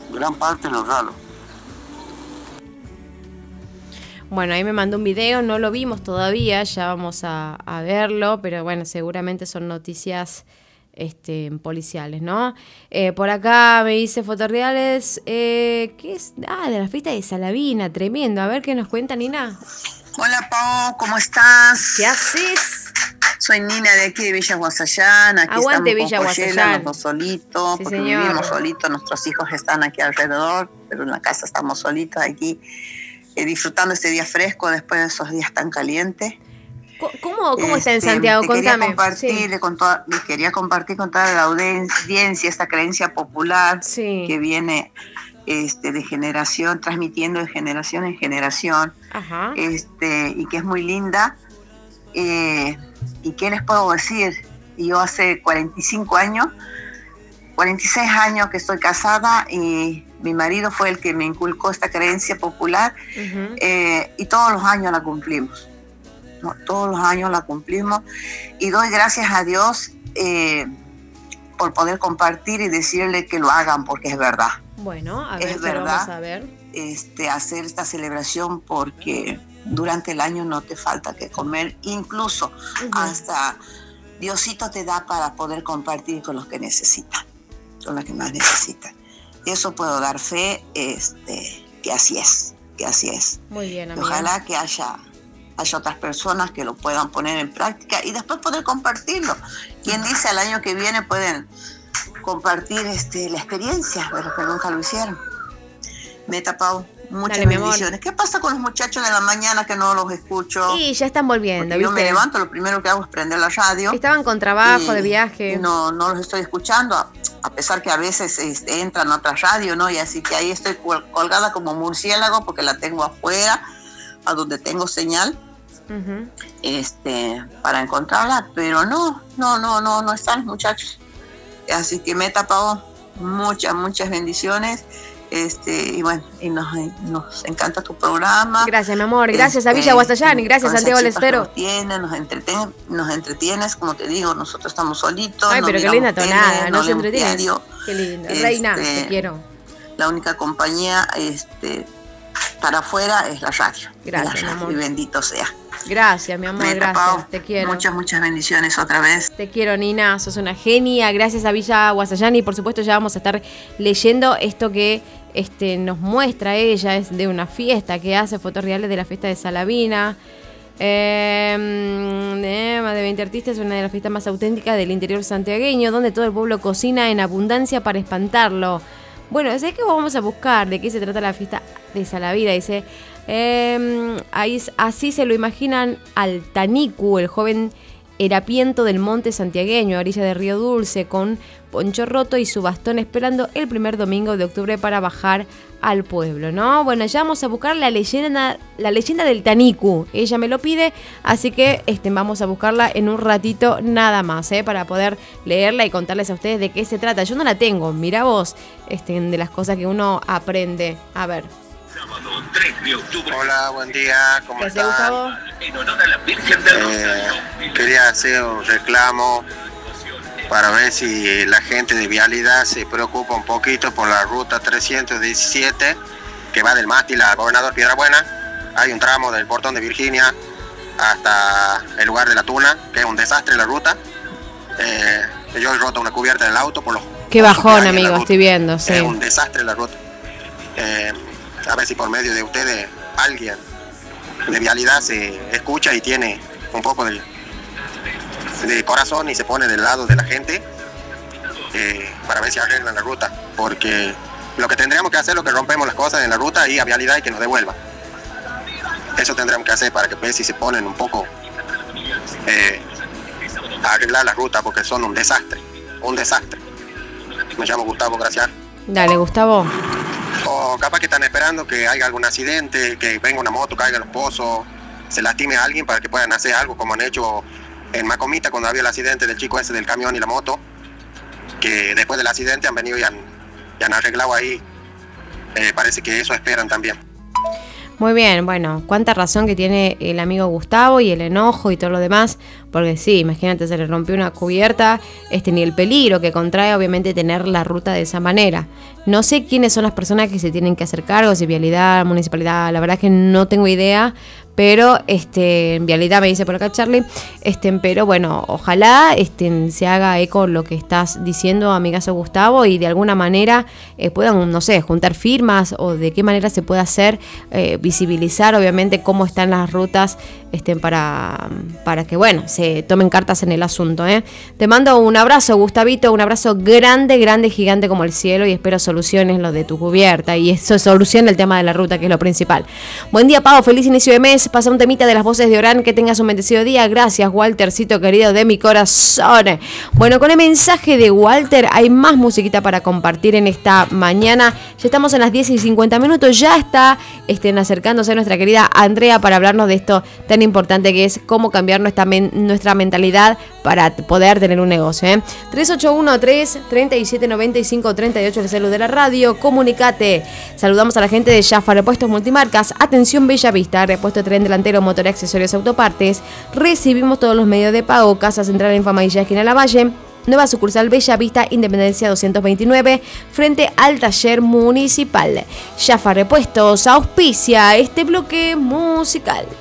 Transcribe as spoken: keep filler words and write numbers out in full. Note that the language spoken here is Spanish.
gran parte los ralos. Bueno, ahí me mandó un video, no lo vimos todavía, ya vamos a, a verlo, pero bueno, seguramente son noticias este, policiales, ¿no? Eh, por acá me dice Fotorreales, eh, ¿qué es? Ah, de la fiesta de Salavina, tremendo. A ver qué nos cuenta, Nina. Hola, Pau, ¿cómo estás? ¿Qué haces? Soy Nina de aquí de Villa Guasallán. Aquí Aguante estamos Villa con Poyela, Guasallán. los dos solitos, Sí, porque señor. vivimos solitos, nuestros hijos están aquí alrededor, pero en la casa estamos solitos aquí. Eh, disfrutando este día fresco después de esos días tan calientes. ¿Cómo, cómo está en Este, Santiago? te Contame. Quería compartir, Sí. con toda, quería compartir con toda la audiencia esta creencia popular Sí. que viene este, de generación, transmitiendo de generación en generación. Ajá. Este, y que es muy linda. Eh, ¿Y qué les puedo decir? Yo hace cuarenta y cinco años, cuarenta y seis años que estoy casada y mi marido fue el que me inculcó esta creencia popular. Uh-huh. eh, y todos los años la cumplimos, ¿no? Todos los años la cumplimos y doy gracias a Dios eh, por poder compartir y decirle que lo hagan porque es verdad. Bueno, a ver, es verdad, vamos a ver. Este, hacer esta celebración porque durante el año no te falta que comer, incluso uh-huh. hasta Diosito te da para poder compartir con los que necesitan, con los que más necesitan. Eso puedo dar fe, este, que así es, que así es. Muy bien, amiga. Ojalá que haya, haya otras personas que lo puedan poner en práctica y después poder compartirlo. Quien dice al año que viene pueden compartir este, la experiencia de los que nunca lo hicieron. Meta, Pau, muchas Dale, bendiciones. ¿Qué pasa con los muchachos de la mañana que no los escucho? Y ya están volviendo, Porque ¿viste? yo me levanto, lo primero que hago es prender la radio. Estaban con trabajo, de viaje. No, no los estoy escuchando, a, a pesar que a veces este, entran a otra radio, ¿no? Y así que ahí estoy colgada como murciélago porque la tengo afuera, a donde tengo señal, uh-huh. este, para encontrarla. Pero no, no, no, no, no están, muchachos. Así que me he tapado muchas, muchas bendiciones. Este, y bueno, y nos, nos encanta tu programa. Gracias, mi amor, gracias este, a Villa Guasallán y gracias a Santiago del Estero. Nos tiene, nos entretiene, nos entretienes, como te digo, nosotros estamos solitos. Ay, no pero qué linda tonada, no nos entretienes. Diario. Qué linda, este, reina, te quiero. La única compañía este, para afuera es la radio. Gracias, la radio, mi amor. Y bendito sea. Gracias, mi amor, Meta, gracias, Pau, te quiero. Muchas, muchas bendiciones otra vez. Te quiero, Nina, sos una genia. Gracias a Villa Guasallán y por supuesto ya vamos a estar leyendo esto que este, nos muestra ella, es de una fiesta que hace Fotorreales de la fiesta de Salavina. Eh, eh, más de veinte artistas, una de las fiestas más auténticas del interior santiagueño, donde todo el pueblo cocina en abundancia para espantarlo. Bueno, ¿sabes qué vamos a buscar? ¿De qué se trata la fiesta de Salavina? Dice, eh, ahí, así se lo imaginan al Tanicu, el joven harapiento del monte santiagueño, a orilla de Río Dulce, con poncho roto y su bastón esperando el primer domingo de octubre para bajar al pueblo, ¿no? Bueno, ya vamos a buscar la leyenda, la leyenda del Tanicu. Ella me lo pide, así que este, vamos a buscarla en un ratito nada más, ¿eh? Para poder leerla y contarles a ustedes de qué se trata. Yo no la tengo, mirá vos, este, de las cosas que uno aprende. A ver. Hola, buen día, ¿cómo estás? Gustavo? Eh, quería hacer un reclamo para ver si la gente de Vialidad se preocupa un poquito por la ruta trescientos diecisiete que va del Mástil a Gobernador Piedrabuena. Hay un tramo del Portón de Virginia hasta el lugar de la Tuna, que es un desastre la ruta. Eh, yo he roto una cubierta del auto por los... Qué bajón, amigo, estoy viendo, sí. Es un desastre la ruta. Eh, a ver si por medio de ustedes alguien de Vialidad se escucha y tiene un poco de, de corazón y se pone del lado de la gente eh, para ver si arreglan la ruta, porque lo que tendríamos que hacer es lo que rompemos las cosas en la ruta y a Vialidad y que nos devuelva. Eso tendríamos que hacer para que ver si se ponen un poco eh, a arreglar la ruta, porque son un desastre, un desastre. Me llamo Gustavo, gracias. Dale, Gustavo. O capaz que están esperando que haya algún accidente, que venga una moto, caiga en los pozos, se lastime a alguien para que puedan hacer algo, como han hecho en Macomita cuando había el accidente del chico ese del camión y la moto, que después del accidente han venido y han, y han arreglado ahí. Eh, parece que eso esperan también. Muy bien, bueno, cuánta razón que tiene el amigo Gustavo y el enojo y todo lo demás, porque sí, imagínate, se le rompió una cubierta, este ni el peligro que contrae obviamente tener la ruta de esa manera. No sé quiénes son las personas que se tienen que hacer cargo, si vialidad, municipalidad, la verdad es que no tengo idea, pero este, en vialidad me dice por acá Charlie, este, pero bueno, ojalá este, se haga eco lo que estás diciendo, amigazo Gustavo, y de alguna manera eh, puedan, no sé, juntar firmas o de qué manera se puede hacer, eh, visibilizar obviamente cómo están las rutas este, para, para que, bueno, se tomen cartas en el asunto. ¿eh? Te mando un abrazo, Gustavito, un abrazo grande, grande, gigante como el cielo, y espero soluciones lo de tu cubierta y eso soluciona el tema de la ruta, que es lo principal. Buen día, Pau, feliz inicio de mes. Pasa un temita de las voces de Orán, que tengas un bendecido día. Gracias, Waltercito querido de mi corazón. Bueno, con el mensaje de Walter hay más musiquita para compartir en esta mañana. Ya estamos en las diez y cincuenta minutos. Ya está estén acercándose nuestra querida Andrea para hablarnos de esto tan importante que es cómo cambiar nuestra, men- nuestra mentalidad para poder tener un negocio. ¿eh? tres ocho uno tres, tres siete nueve cinco, tres ocho, el celular de la radio. Comunicate. Saludamos a la gente de Jaffa Repuestos Multimarcas. Atención, Bella Vista, repuesto tren delantero, motor, accesorios, autopartes. Recibimos todos los medios de pago. Casa Central en Famadilla, esquina Lavalle. Nueva sucursal Bella Vista, Independencia doscientos veintinueve, frente al taller municipal. Jaffa Repuestos auspicia este bloque musical.